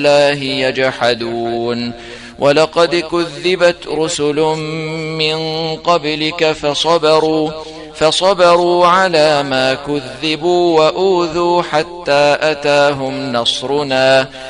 الله يجحدون ولقد كذبت رسل من قبلك فصبروا على ما كذبوا وأوذوا حتى أتاهم نصرنا